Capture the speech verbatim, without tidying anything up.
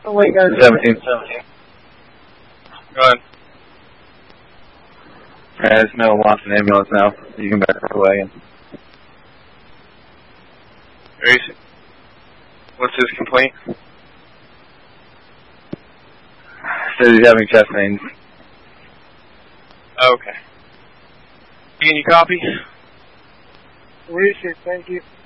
wait, guys. seventeen. seventeen. Go ahead. Alright, there's no wants an ambulance now. You can back away. And... Gracie, what's his complaint? Says he's having chest pains. Okay. Can you copy? Research, thank you.